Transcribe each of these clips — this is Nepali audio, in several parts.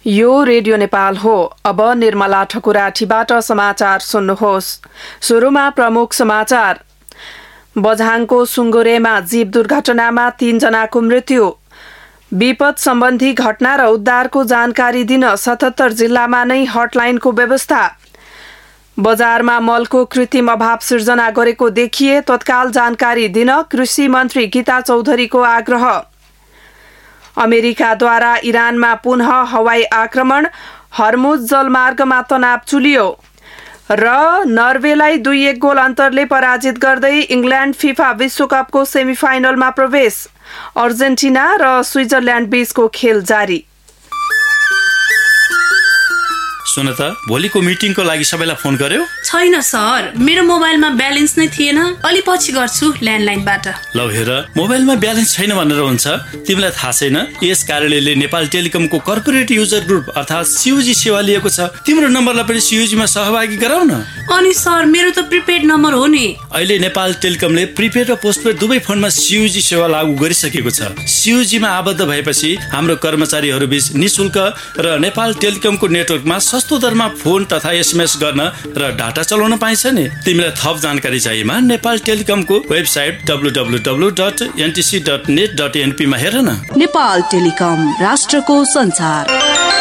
यो रेडियो नेपाल हो। अब निर्मला ठकुराठीबाट समाचार सुन्नुहोस्। सुरुमा प्रमुख समाचार। बझाङको सुङ्गुरेमा जीव दुर्घटनामा 3 जनाको मृत्यु। विपद सम्बन्धी घटना र उद्धारको जानकारी दिन 77 जिल्लामा नै हटलाइनको व्यवस्था। बजारमा मलको कृत्रिम अभाव सिर्जना गरेको देखिए तत्काल जानकारी दिन कृषि मन्त्री गीता चौधरीको आग्रह। अमेरिकाद्वारा इरानमा पुनः हवाई आक्रमण, हर्मुज जलमार्गमा तनाव चुलियो र नर्वेलाई 2-1 गोल अन्तरले पराजित गर्दै इङ्ल्यान्ड फिफा विश्वकपको सेमिफाइनलमा प्रवेश। अर्जेन्टिना र स्विजरल्यान्ड बीचको खेल जारी। सुन त, भोलिको मिटिङको लागि सबैलाई फोन गर्यो? छैन सर, मेरो मोबाइलमा ब्यालेन्स नै थिएन। अलि पछि गर्छु ल्यान्डलाइनबाट। लौ हेर, मोबाइलमा ब्यालेन्स छैन भनेर हुन्छ? तिमीलाई थाहा छैन यस कार्यालयले नेपाल टेलिकमको कर्पोरेट युजर ग्रुप अर्थात् सीयूजी सेवा लिएको छ। तिम्रो नम्बरलाई पनि सीयूजीमा सहभागी गराउ न। अनि सर, मेरो त प्रिपेड नम्बर हो नि। अहिले नेपाल टेलिकमले प्रिपेड र पोस्टपेड दुवै फोनमा सीयूजी सेवा लागू गरिसकेको छ। सीयूजीमा आबद्ध भएपछि हाम्रो कर्मचारीहरू बीच निशुल्क र नेपाल टेलिकमको नेटवर्कमा सस्तो दरमा फोन तथा एसएमएस गर्न र डाटा चलाउन पाइन्छ नि। तिमीलाई थप जानकारी चाहिएमा नेपाल टेलिकमको वेबसाइट www.ntc.net.np मा हेर न। नेपाल टेलिकम, राष्ट्रको संचार।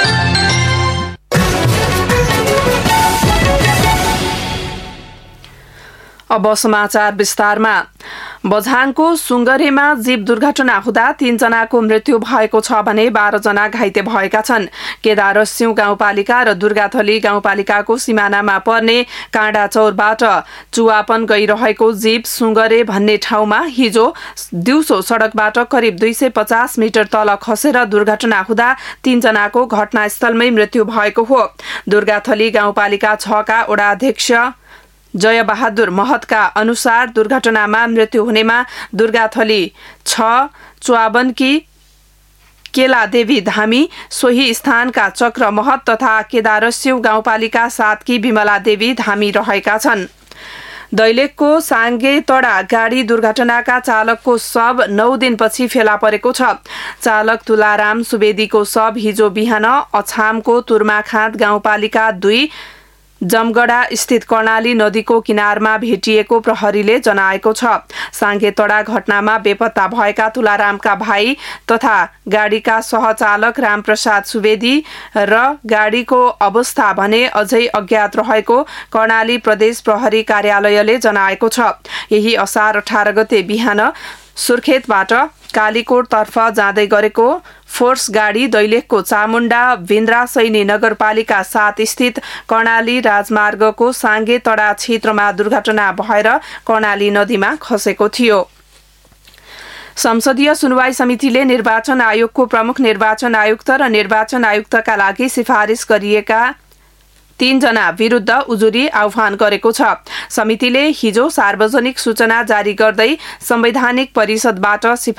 अब समाचार विस्तारमा। बझाङको सुङ्गरेमा जीव दुर्घटना हुँदा 3 जनाको मृत्यु भएको छ भने 12 जना घाइते भएका छन्। केदारस्यु गाउँपालिका र दुर्गाथली गाउँपालिकाको सिमानामा पर्ने काँडाचौरबाट चुवापन गइरहेको जीव सुङ्गरे भन्ने ठाउँमा हिजो दिउँसो सडकबाट करिब 250 मिटर तल खसेर दुर्घटना हुँदा 3 जनाको घटनास्थलमै मृत्यु भएको हो। दुर्गाथली गाउँपालिका 6 का वडा अध्यक्ष जय बहादुर महतका अनुसार दुर्घटनामा मृत्यु हुनेमा दुर्गाथली 6 चुवाबनकी केला देवी धामी, सोही स्थानका चक्र महत तथा केदारस्यु गाउँपालिका 7 की विमला देवी धामी रहेका छन्। दैलेखको साङ्गे तडा गाडी दुर्घटनाका चालकको शव 9 दिनपछि फेला परेको छ। चालक तुलाराम सुवेदीको शव हिजो बिहान अछामको तुर्माखाँद गाउँपालिका 2 जमगडा स्थित कर्णाली नदीको किनारमा भेटिएको प्रहरीले जनाएको छ। साङ्गेतडा घटनामा बेपत्ता भएका तुलारामका भाइ तथा गाडीका सहचालक रामप्रसाद सुवेदी र गाडीको अवस्था भने अझै अज्ञात रहेको कर्णाली प्रदेश प्रहरी कार्यालयले जनाएको छ। यही असार 18 गते बिहान सुर्खेतबाट कालीकोटतर्फ जाँदै गरेको फोर्स गाडी दैलेखको चामुण्डा भिन्द्रासैनी नगरपालिका 7 स्थित कर्णाली राजमार्गको साङ्गे तडा क्षेत्रमा दुर्घटना भएर कर्णाली नदीमा खसेको थियो। संसदीय सुनवाई समितिले निर्वाचन आयोगको प्रमुख निर्वाचन आयुक्त र निर्वाचन आयुक्तका लागि सिफारिस गरिएका 3 जना विरुद्ध उजुरी आह्वान गरेको छ। समितिले हिजो सार्वजनिक सूचना जारी गर्दै संवैधानिक परिषदबाट